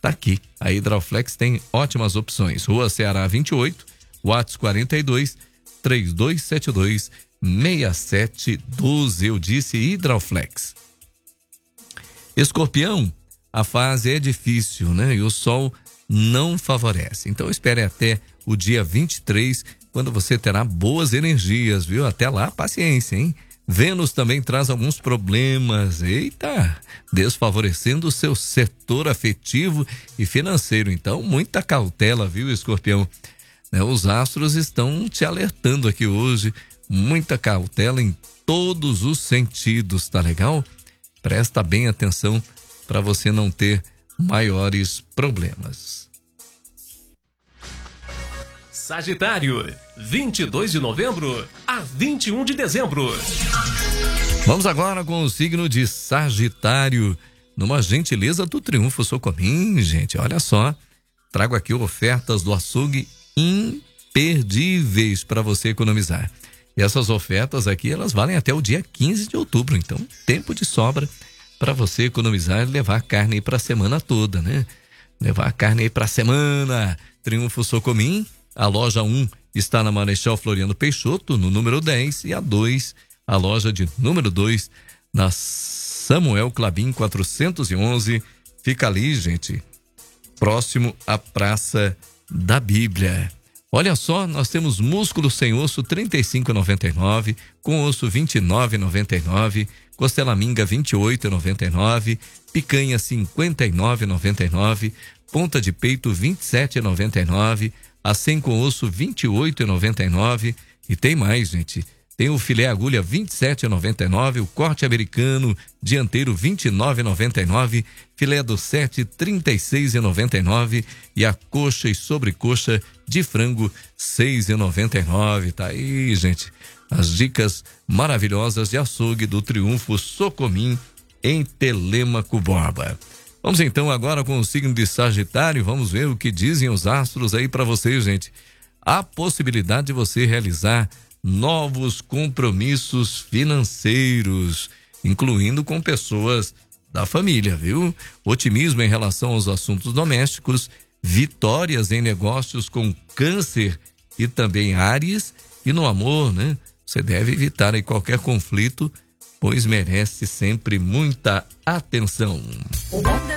tá aqui. A Hidroflex tem ótimas opções. Rua Ceará 28, WhatsApp 42 3272 6712. Eu disse Hidroflex. Escorpião, a fase é difícil, né? E o sol não favorece. Então espere até o dia 23, quando você terá boas energias, viu? Até lá, paciência, hein? Vênus também traz alguns problemas, desfavorecendo o seu setor afetivo e financeiro. Então, muita cautela, viu, Escorpião? Os astros estão te alertando aqui hoje, muita cautela em todos os sentidos, tá legal? Presta bem atenção para você não ter maiores problemas. Sagitário, 22 de novembro a 21 de dezembro. Vamos agora com o signo de Sagitário, numa gentileza do Triunfo Socomim, gente, olha só, trago aqui ofertas do açougue imperdíveis para você economizar. E essas ofertas aqui, elas valem até o dia 15 de outubro, então tempo de sobra para você economizar e levar carne aí para a semana toda, né? Levar carne aí para a semana. Triunfo Socomim, a loja 1 está na Marechal Floriano Peixoto, no número 10, e a 2, a loja de número 2, na Samuel Clabin 411, fica ali, gente, próximo à Praça da Bíblia. Olha só, nós temos músculo sem osso R$ 35,99, com osso R$ 29,99, costela minga R$ 28,99, picanha R$ 59,99, ponta de peito R$ 27,99, acém com osso R$ 28,99 e tem mais, gente. Tem o filé agulha R$ 27,99, o corte americano dianteiro R$ 29,99, filé do 7 R$ 36,99 e a coxa e sobrecoxa de frango R$ 6,99. Tá aí, gente, as dicas maravilhosas de açougue do Triunfo Socomim em Telêmaco Borba. Vamos então agora com o signo de Sagitário, vamos ver o que dizem os astros aí para você, gente. A possibilidade de você realizar novos compromissos financeiros, incluindo com pessoas da família, viu? Otimismo em relação aos assuntos domésticos, vitórias em negócios com Câncer e também Áries, e no amor, né? Você deve evitar aí qualquer conflito, pois merece sempre muita atenção.